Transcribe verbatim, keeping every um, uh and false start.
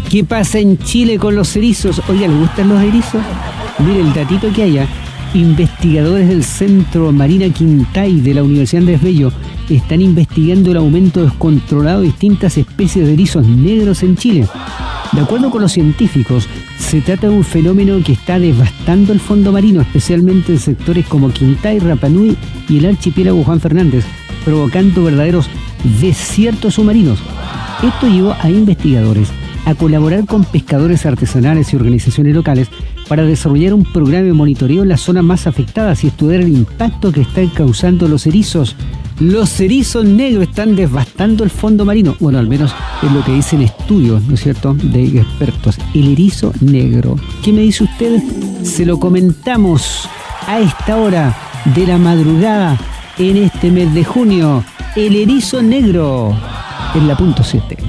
¿Qué pasa en Chile con los erizos? Oiga, ¿les gustan los erizos? Mire el datito que haya. Investigadores del Centro Marina Quintay de la Universidad Andrés Bello están investigando el aumento descontrolado de distintas especies de erizos negros en Chile. De acuerdo con los científicos, se trata de un fenómeno que está devastando el fondo marino, especialmente en sectores como Quintay, Rapa Nui y el archipiélago Juan Fernández, provocando verdaderos desiertos submarinos. Esto llevó a investigadores a colaborar con pescadores artesanales y organizaciones locales para desarrollar un programa de monitoreo en las zonas más afectadas y estudiar el impacto que están causando los erizos. Los erizos negros están devastando el fondo marino. Bueno, al menos es lo que dicen estudios, ¿no es cierto?, de expertos. El erizo negro. ¿Qué me dice usted? Se lo comentamos a esta hora de la madrugada en este mes de junio. El erizo negro en la punto siete.